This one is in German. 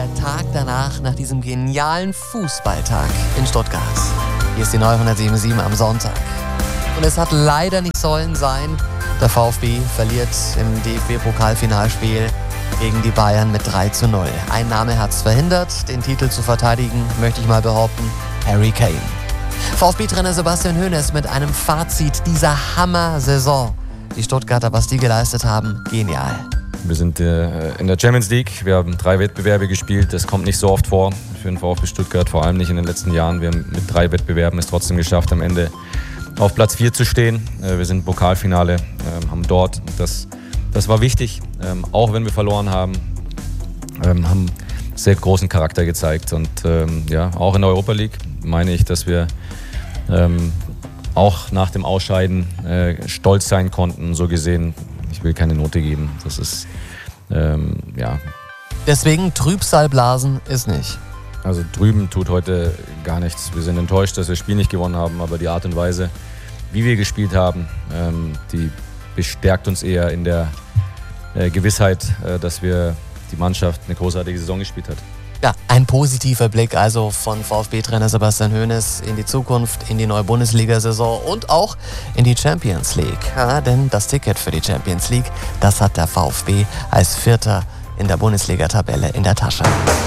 der Tag danach nach diesem genialen Fußballtag in Stuttgart. Hier ist die 907 am Sonntag. Und es hat leider nicht sollen sein. Der VfB verliert im DFB-Pokalfinalspiel gegen die Bayern mit 3:0. Ein Name hat es verhindert, den Titel zu verteidigen, möchte ich mal behaupten, Harry Kane. VfB-Trainer Sebastian Hoeneß mit einem Fazit dieser Hammer-Saison. Die Stuttgarter, was die geleistet haben, genial. Wir sind in der Champions League, wir haben 3 Wettbewerbe gespielt, das kommt nicht so oft vor für den VfB Stuttgart, vor allem nicht in den letzten Jahren. Wir haben mit 3 Wettbewerben es trotzdem geschafft, am Ende auf Platz 4 zu stehen. Wir sind im Pokalfinale, haben dort, das war wichtig, auch wenn wir verloren haben, haben sehr großen Charakter gezeigt. Und auch in der Europa League meine ich, dass wir auch nach dem Ausscheiden stolz sein konnten, so gesehen. Ich will keine Note geben, das ist, Deswegen Trübsalblasen ist nicht. Also drüben tut heute gar nichts. Wir sind enttäuscht, dass wir das Spiel nicht gewonnen haben, aber die Art und Weise, wie wir gespielt haben, die bestärkt uns eher in der Gewissheit, dass die Mannschaft eine großartige Saison gespielt hat. Ja, ein positiver Blick also von VfB-Trainer Sebastian Hoeneß in die Zukunft, in die neue Bundesliga-Saison und auch in die Champions League. Ja, denn das Ticket für die Champions League, das hat der VfB als Vierter in der Bundesliga-Tabelle in der Tasche.